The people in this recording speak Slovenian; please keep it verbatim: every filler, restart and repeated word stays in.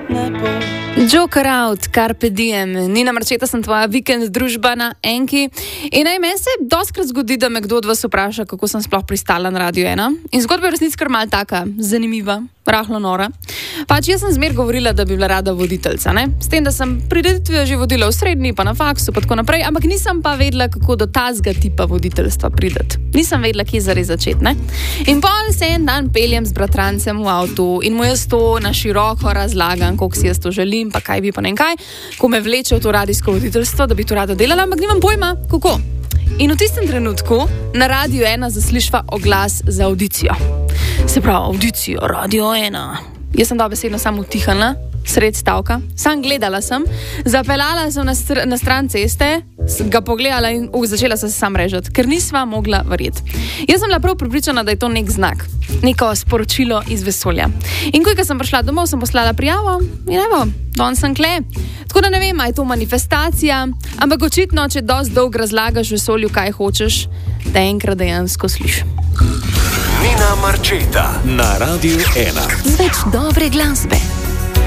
Joker out, carpe diem. Nina Marčeta sem tvoja vikend družba na Enki. In naj meni se doskrat zgodi, da me kdo od vas vpraša, kako sem sploh pristala na Radio ena. In zgodba je resnic kar mal taka, zanimiva, rahlo nora. Pač jaz sem zmer govorila, da bi bila rada voditeljca, ne? S tem, da sem prireditve že vodila v srednji, pa na faksu, pa tako naprej, ampak nisem pa vedela, kako do tazga tipa voditeljstva prideti. Nisem vedela, kje zares začeti, ne? In pol se en dan peljem z bratrancem v avtu in mu jaz to na široko razlagam, koliko si jaz to želim, pa kaj bi pa ne kaj, ko me vleče v to radijsko voditeljstvo, da bi to rada delala, ampak nimam pojma, kako. In v tistem trenutku na Radio ena zaslišva oglas za audicijo. Se pravi, audicijo, Radio ena. Jaz sem dobesedno samo utihala, sred stavka, sam gledala sem, zapeljala sem na, str na stran ceste, ga pogledala in uh, začela sem se sam režati, ker nisva mogla verjeti. Jaz sem bila prav pripričana, da je to nek znak, neko sporočilo iz vesolja. In ko sem prišla domov, sem poslala prijavo in evo, danes sem kle. Tako da ne vem, a je to manifestacija, ampak očitno, če dosti dolg razlagaš vesolju, kaj hočeš, da enkrat dejansko sliš. Nina Marčeta na Radio ena. Več dobre glasbe.